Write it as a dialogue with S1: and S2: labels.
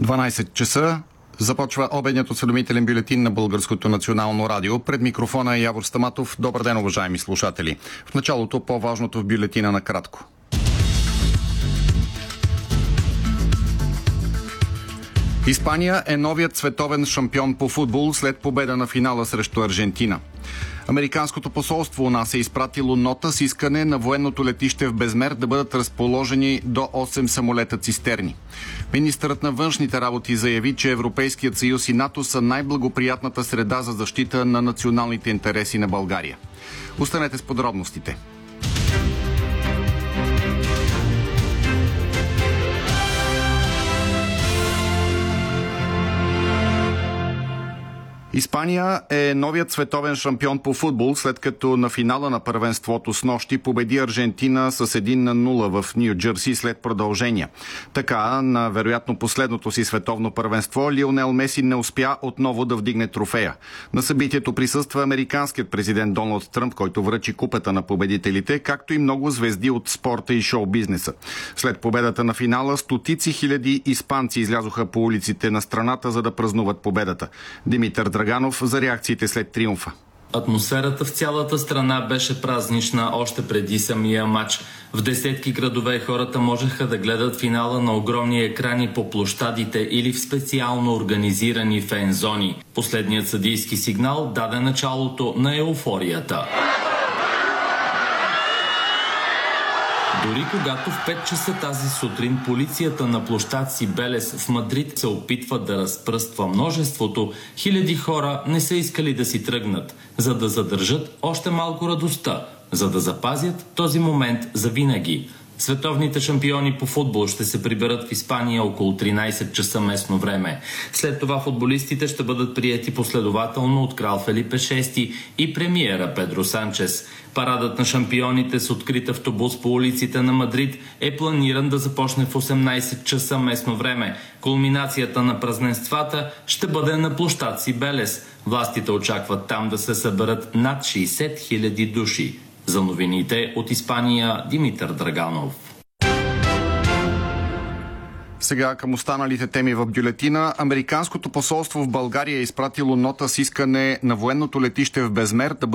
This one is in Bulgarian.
S1: 12 часа. Започва обедният осведомителен бюлетин на Българското национално радио. Пред микрофона е Явор Стаматов. Добър ден, уважаеми слушатели. В началото по-важното в бюлетина накратко. Испания е новият световен шампион по футбол след победа на финала срещу Аржентина. Американското посолство у нас е изпратило нота с искане на военното летище в Безмер да бъдат разположени до 8 самолета цистерни. Министърът на външните работи заяви, че Европейският съюз и НАТО са най-благоприятната среда за защита на националните интереси на България. Останете с подробностите. Испания е новият световен шампион по футбол, след като на финала на първенството снощи победи Аржентина с 1-0 в Ню Джерси след продължения. Така, на вероятно последното си световно първенство, Лионел Меси не успя отново да вдигне трофея. На събитието присъства американският президент Доналд Тръмп, който връчи купата на победителите, както и много звезди от спорта и шоу-бизнеса. След победата на финала, стотици хиляди испанци излязоха по улиците на страната, за да празнуват победата. Димитър Драганов за реакциите след триумфа.
S2: Атмосферата в цялата страна беше празнична още преди самия матч. В десетки градове хората можеха да гледат финала на огромни екрани по площадите или в специално организирани фен-зони. Последният съдийски сигнал даде началото на еуфорията. Дори когато в 5 часа тази сутрин полицията на площад Сибелес в Мадрид се опитва да разпръства множеството, хиляди хора не са искали да си тръгнат, за да задържат още малко радостта, за да запазят този момент за винаги. Световните шампиони по футбол ще се приберат в Испания около 13 часа местно време. След това футболистите ще бъдат приети последователно от крал Фелипе VI и премиера Педро Санчес. Парадът на шампионите с открит автобус по улиците на Мадрид е планиран да започне в 18 часа местно време. Кулминацията на празненствата ще бъде на площад Сибелес. Властите очакват там да се съберат над 60 000 души. За новините от Испания, Димитър Драганов.
S1: Сега към останалите теми в бюлетина. Американското посолство в България е изпратило нота с искане на военното летище в Безмер да